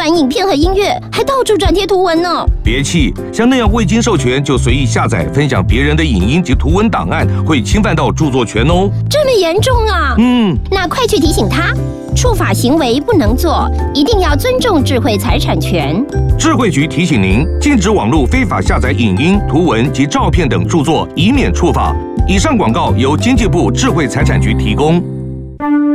传影片和音乐，还到处转贴图文呢。 别气，像那样未经授权就随意下载、分享别人的影音及图文档案，会侵犯到著作权哦。 这么严重啊？那快去提醒他，触法行为不能做，一定要尊重智慧财产权。 智慧局提醒您，禁止网络非法下载影音、图文及照片等著作，以免触法。以上广告由经济部智慧财产局提供。